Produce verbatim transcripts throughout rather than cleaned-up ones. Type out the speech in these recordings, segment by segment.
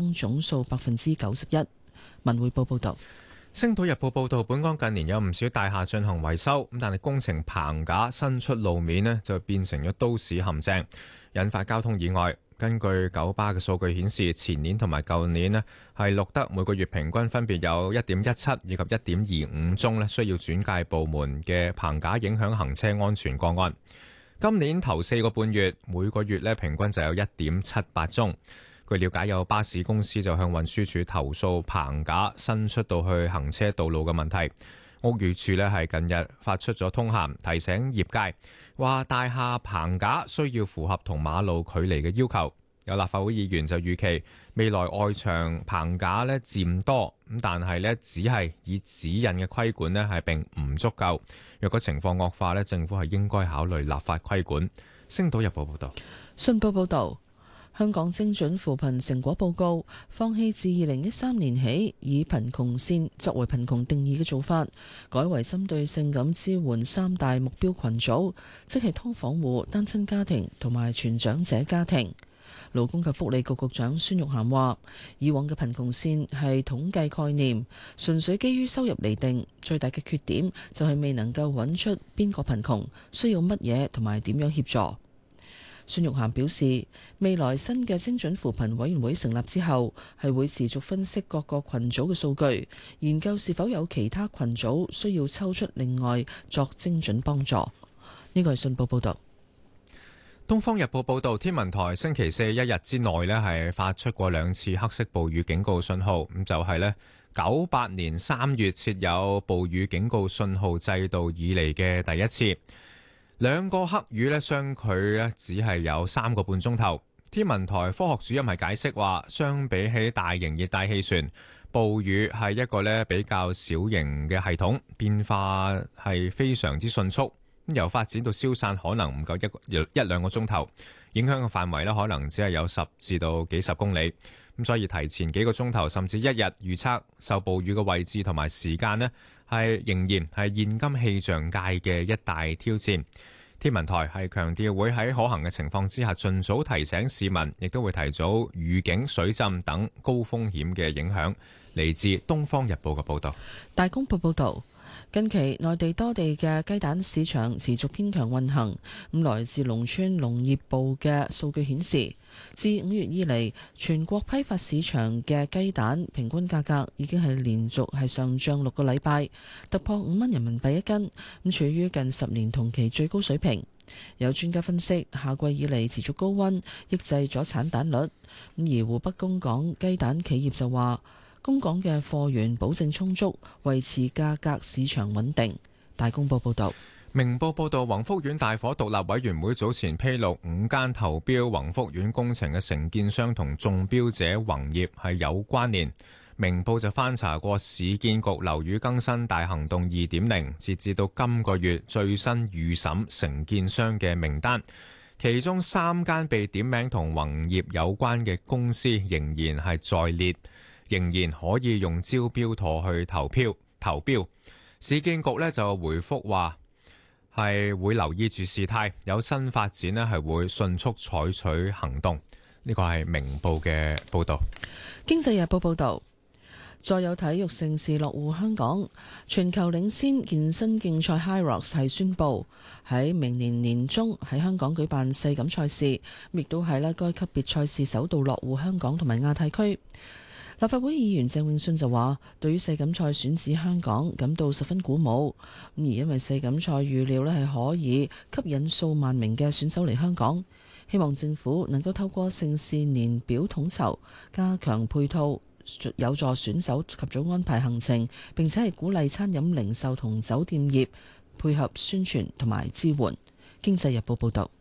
增總數百分之九十一。文匯報報導。 星島日報報導，本港近年有唔少大廈進行維修，咁但係工程棚架伸出路面呢就變成咗都市陷阱，引發交通意外。根據九巴嘅數據顯示，前年同埋舊年呢係錄得每個月平均分別有一點一七以及一點二五宗呢需要轉介部門嘅棚架影響行車安全個案。今年頭四個半月，每個月呢平均就有一點七八宗。據了解，有巴士公司就向運輸署投訴棚架伸出到去行車道路嘅問題。屋宇署呢係近日發出咗通函，提醒業界話大廈棚架需要符合同馬路距離嘅要求。有立法會議員就預期未來外牆棚架呢漸多，咁但係呢只係以指引嘅規管呢係並唔足夠。若果情況惡化呢，政府係應該考慮立法規管。星島日報報道。 信報報導。香港精準扶貧成果報告放棄自二零一三年起以貧窮線作為貧窮定義嘅做法，改為針對性咁支援三大目標群組，即係劏房戶、單親家庭同埋全長者家庭。勞工及福利局局長孫玉菡話：以往嘅貧窮線係統計概念，純粹基於收入嚟定，最大嘅缺點就係未能夠揾出邊個貧窮需要乜嘢同埋點樣協助。孫玉菡表示，未來新嘅精準扶貧委員會成立之後，係會持續分析各個群組嘅數據，研究是否有其他群組需要抽出另外作精準幫助。呢個係信報報導。 東方日報報導，天文台星期四一日之內呢係發出過兩次黑色暴雨警告信號，咁就係呢九八年三月設有暴雨警告信號制度以嚟嘅第一次。兩個黑雨呢相距呢只係有三個半鐘頭。天文台科學主任係解釋話，相比起大型熱帶氣旋，暴雨係一個呢比較小型嘅系統，變化係非常之迅速。由發展到消散可能唔夠一個一兩個鐘頭，影響嘅範圍呢可能只係有十至到幾十公里。咁所以提前幾個鐘頭甚至一日預測受暴雨嘅位置同埋時間呢，係仍然係現今氣象界嘅一大挑戰。天文台係強調會喺可行嘅情況之下盡早提醒市民，亦都會提早預警水浸等高風險嘅影響。嚟自《東方日報》嘅報導。 大公報報導。近期內地多地嘅雞蛋市場持續偏強運行，咁來自農村農業部嘅數據顯示，自五月以嚟，全國批發市場嘅雞蛋平均價格已經係連續係上漲六個禮拜，突破五蚊人民幣一斤，咁處於近十年同期最高水平。有專家分析，夏季以嚟持續高溫抑制咗產蛋率，咁而湖北供港雞蛋企業就話，供港嘅貨源保證充足，維持價格市場穩定。大公報報道。 明報報道，宏福苑大火獨立委員會早前披露，五間投標宏福苑工程嘅承建商同中標者宏業係有關聯。明報就翻查過市建局樓宇更新大行動二點零，截至到今個月最新預審承建商嘅名單，其中三間被點名同宏業有關嘅公司仍然係在列，仍然可以用招標妥去投票投標。市建局呢就回覆話係會留意住事態，有新發展呢係會迅速採取行動。呢個係明報嘅報導。 經濟日報報導，再有體育盛事落戶香港，全球領先健身競賽 HYROX 係宣布喺明年年中喺香港舉辦世錦賽事，亦都係咧該級別賽事首度落戶香港同埋亞太區。立法會議員鄭泳舜就話，對於世錦賽選址香港感到十分鼓舞。咁而因為世錦賽預料咧係可以吸引數萬名嘅選手嚟香港，希望政府能夠透過盛事年表統籌，加強配套，有助選手及早安排行程，並且係鼓勵餐飲零售同酒店業配合宣傳同埋支援。經濟日報報道。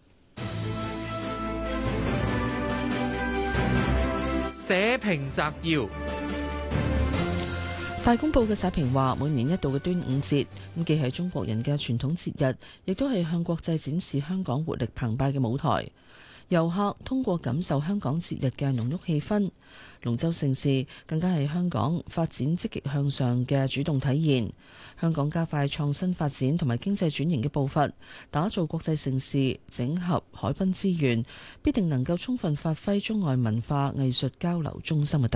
社評摘要： 大公報嘅社評話，每年一度嘅端午節咁既係中國人嘅傳統節日，亦都係向國際展示香港活力澎湃嘅舞台。遊客通過感受香港節日嘅濃郁氣氛，龍舟盛事更加係香港發展積極向上嘅主動體現。香港加快創新發展同埋經濟轉型嘅步伐，打造國際盛事，整合海濱資源，必定能夠充分發揮中外文化藝術交流中心嘅特